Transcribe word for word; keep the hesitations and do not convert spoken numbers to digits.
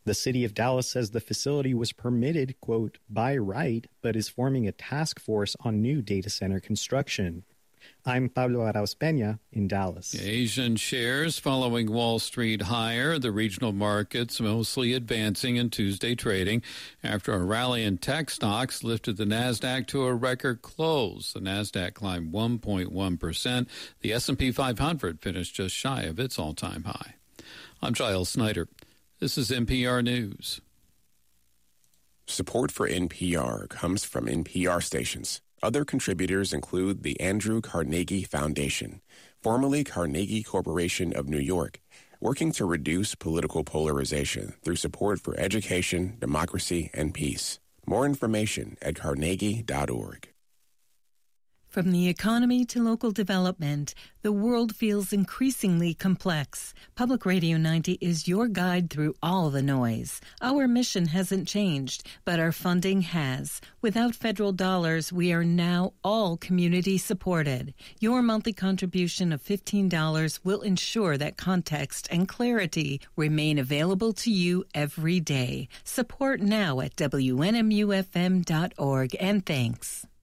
The city of Dallas says the facility was permitted, quote, by right, but is forming a task force on new data center construction. I'm Pablo Arauz Peña in Dallas. Asian shares following Wall Street higher. The regional markets mostly advancing in Tuesday trading after a rally in tech stocks lifted the Nasdaq to a record close. The Nasdaq climbed one point one percent. The S and P five hundred finished just shy of its all-time high. I'm Giles Snyder. This is N P R News. Support for N P R comes from N P R stations. Other contributors include the Andrew Carnegie Foundation, formerly Carnegie Corporation of New York, working to reduce political polarization through support for education, democracy, and peace. More information at carnegie dot org. From the economy to local development, the world feels increasingly complex. Public Radio ninety is your guide through all the noise. Our mission hasn't changed, but our funding has. Without federal dollars, we are now all community supported. Your monthly contribution of fifteen dollars will ensure that context and clarity remain available to you every day. Support now at W N M U F M dot org, and thanks.